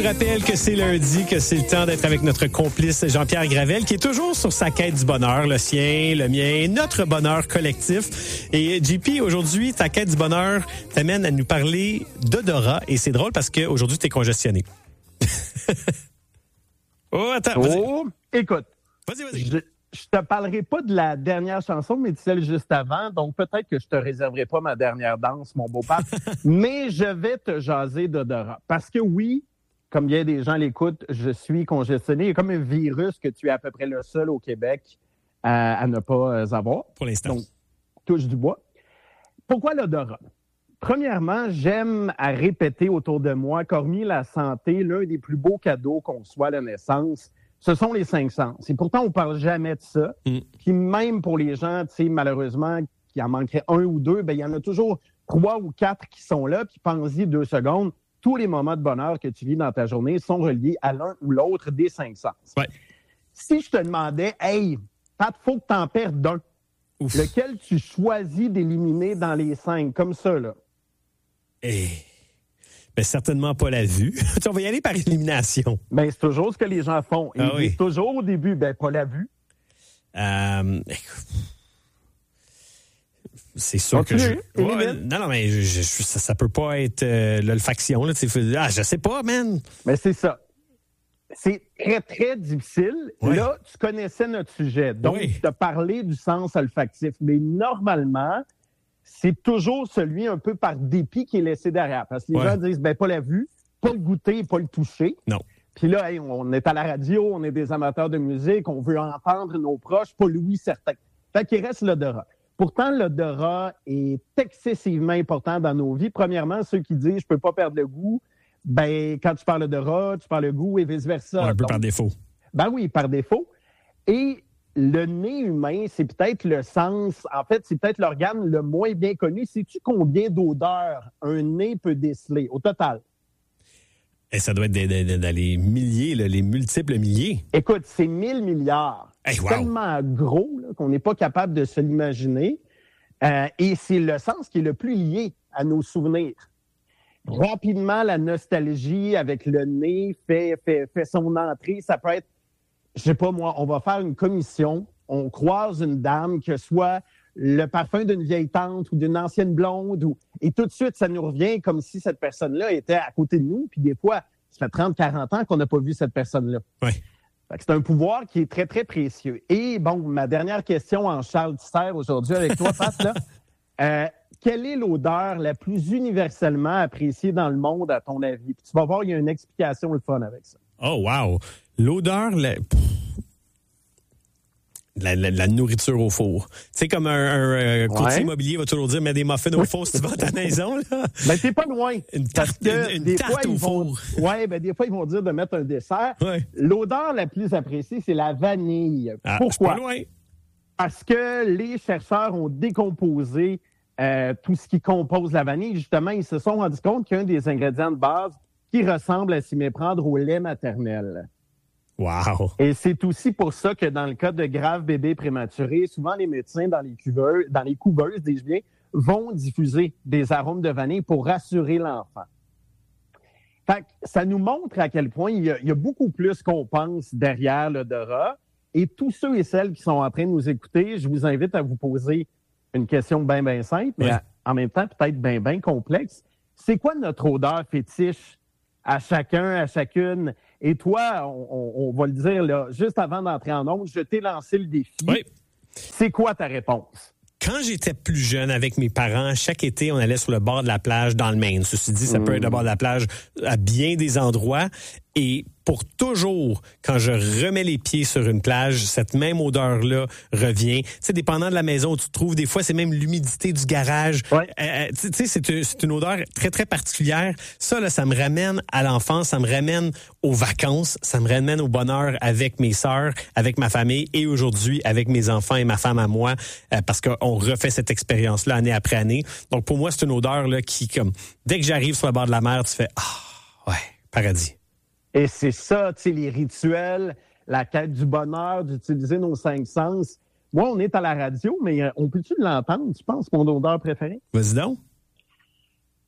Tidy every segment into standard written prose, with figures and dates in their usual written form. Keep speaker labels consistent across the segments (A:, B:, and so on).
A: vous rappelle que c'est lundi, que c'est le temps d'être avec notre complice Jean-Pierre Gravel, qui est toujours sur sa quête du bonheur, le sien, le mien, notre bonheur collectif. Et JP, aujourd'hui, ta quête du bonheur t'amène à nous parler d'odorat. Et c'est drôle parce qu'aujourd'hui, tu es congestionné.
B: Écoute.
A: Vas-y.
B: Je te parlerai pas de la dernière chanson, mais de celle juste avant. Donc, peut-être que je te réserverai pas ma dernière danse, mon beau pape. Mais je vais te jaser d'odorat. Parce que oui, comme bien des gens l'écoutent, je suis congestionné. Il y a comme un virus que tu es à peu près le seul au Québec à ne pas avoir.
A: Pour l'instant.
B: Donc, touche du bois. Pourquoi l'odorat? Premièrement, j'aime à répéter autour de moi qu'hormis la santé, l'un des plus beaux cadeaux qu'on soit à la naissance, ce sont les 5 sens. Et pourtant, on ne parle jamais de ça. Puis même pour les gens, tu sais, malheureusement, qui en manquerait un ou deux, ben il y en a toujours 3 ou 4 qui sont là. Puis pense-y 2 secondes. Tous les moments de bonheur que tu vis dans ta journée sont reliés à l'un ou l'autre des 5 sens.
A: Ouais.
B: Si je te demandais, hey, Pat, faut que tu en perdes un.
A: Ouf.
B: Lequel tu choisis d'éliminer dans les 5, comme ça, là?
A: Ben, certainement pas la vue. On va y aller par élimination.
B: Ben, c'est toujours ce que les gens font. Ils
A: oui.
B: disent toujours au début, ben, pas la vue.
A: C'est sûr que non, mais ça peut pas être l'olfaction. Là, je sais pas, man.
B: Mais c'est ça. C'est très, très difficile.
A: Oui.
B: Là, tu connaissais notre sujet. Donc,
A: Oui.
B: tu as parlé du sens olfactif. Mais normalement, c'est toujours celui un peu par dépit qui est laissé derrière. Parce que les gens disent, ben, pas la vue, pas le goûter, pas le toucher.
A: Non.
B: Puis là, hey, on est à la radio, on est des amateurs de musique, on veut entendre nos proches, pas l'ouïe certain. Fait qu'il reste l'odorat. Pourtant, l'odorat est excessivement important dans nos vies. Premièrement, ceux qui disent, je peux pas perdre le goût, ben, quand tu parles d'odorat, tu parles de goût et vice-versa.
A: Un peu par défaut.
B: Ben oui, par défaut. Et le nez humain, c'est peut-être le sens, en fait, c'est peut-être l'organe le moins bien connu. Sais-tu combien d'odeurs un nez peut déceler au total?
A: Et ça doit être dans les milliers, là, les multiples milliers.
B: Écoute, c'est 1000 milliards.
A: Hey, wow.
B: C'est tellement gros là, qu'on n'est pas capable de se l'imaginer. Et c'est le sens qui est le plus lié à nos souvenirs. Rapidement, la nostalgie avec le nez fait son entrée. Ça peut être, je sais pas moi, on va faire une commission, on croise une dame, que ce soit le parfum d'une vieille tante ou d'une ancienne blonde, et tout de suite, ça nous revient comme si cette personne-là était à côté de nous, puis des fois, ça fait 30-40 ans qu'on n'a pas vu cette personne-là.
A: Oui.
B: Fait que c'est un pouvoir qui est très, très précieux. Et bon, ma dernière question en Charles Tisser aujourd'hui avec toi, Pat, là. Quelle est l'odeur la plus universellement appréciée dans le monde, à ton avis? Puis tu vas voir, il y a une explication le fun avec ça.
A: Oh, wow. L'odeur, la nourriture au four. Tu sais, comme un courtier immobilier va toujours dire, mets des muffins au four si tu vas à ta maison, là.
B: Ben, t'es pas loin.
A: Une tarte au four.
B: Oui, ben, des fois, ils vont dire de mettre un dessert.
A: Ouais.
B: L'odeur la plus appréciée, c'est la vanille.
A: Pourquoi? Je suis pas loin.
B: Parce que les chercheurs ont décomposé tout ce qui compose la vanille. Justement, ils se sont rendus compte qu'un des ingrédients de base qui ressemble à s'y méprendre au lait maternel.
A: Wow!
B: Et c'est aussi pour ça que dans le cas de graves bébés prématurés, souvent les médecins dans les couveuses, dis-je bien, vont diffuser des arômes de vanille pour rassurer l'enfant. Fait que ça nous montre à quel point il y a beaucoup plus qu'on pense derrière l'odorat. Et tous ceux et celles qui sont en train de nous écouter, je vous invite à vous poser une question bien simple, mais en même temps peut-être bien complexe. C'est quoi notre odeur fétiche à chacun, à chacune? Et toi, on va le dire là, juste avant d'entrer en ondes, je t'ai lancé le défi.
A: Oui.
B: C'est quoi ta réponse?
A: Quand j'étais plus jeune avec mes parents, chaque été, on allait sur le bord de la plage dans le Maine. Ceci dit, ça peut être le bord de la plage à bien des endroits. Et pour toujours, quand je remets les pieds sur une plage, cette même odeur-là revient. Tu sais, dépendant de la maison où tu te trouves, des fois, c'est même l'humidité du garage.
B: Ouais.
A: Tu sais, c'est une odeur très, très particulière. Ça, là, ça me ramène à l'enfance, ça me ramène aux vacances, ça me ramène au bonheur avec mes sœurs, avec ma famille et aujourd'hui avec mes enfants et ma femme à moi, parce qu'on refait cette expérience-là année après année. Donc, pour moi, c'est une odeur là qui, comme, dès que j'arrive sur le bord de la mer, tu fais « Ah, ouais, paradis ».
B: Et c'est ça, tu sais, les rituels, la quête du bonheur, d'utiliser nos 5 sens. Moi, on est à la radio, mais on peut-tu l'entendre, tu penses, mon odeur préférée?
A: Vas-y donc.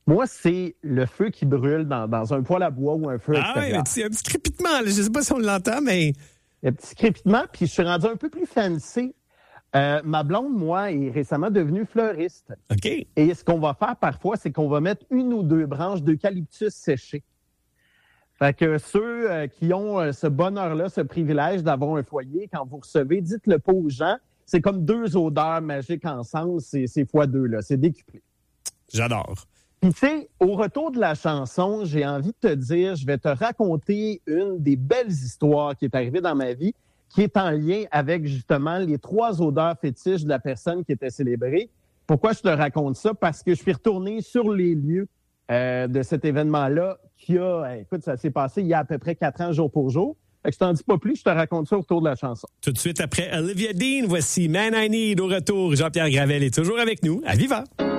B: Moi, c'est le feu qui brûle dans un poêle à bois ou un feu extérieur.
A: Ah oui, un petit crépitement. Là. Je ne sais pas si on l'entend, mais...
B: Un petit crépitement, puis je suis rendu un peu plus fancy. Ma blonde, moi, est récemment devenue fleuriste.
A: OK.
B: Et ce qu'on va faire parfois, c'est qu'on va mettre 1 ou 2 branches d'eucalyptus séchées. Fait que ceux qui ont ce bonheur-là, ce privilège d'avoir un foyer, quand vous recevez, dites-le pas aux gens. C'est comme 2 odeurs magiques ensemble, c'est x2, là, c'est décuplé.
A: J'adore.
B: Puis tu sais, au retour de la chanson, j'ai envie de te dire, je vais te raconter une des belles histoires qui est arrivée dans ma vie, qui est en lien avec justement les 3 odeurs fétiches de la personne qui était célébrée. Pourquoi je te raconte ça? Parce que je suis retourné sur les lieux de cet événement-là écoute, ça s'est passé il y a à peu près 4 ans, jour pour jour. Fait que je t'en dis pas plus, je te raconte ça autour de la chanson.
A: Tout de suite après Olivia Dean, voici Man I Need au retour. Jean-Pierre Gravel est toujours avec nous. À Viva!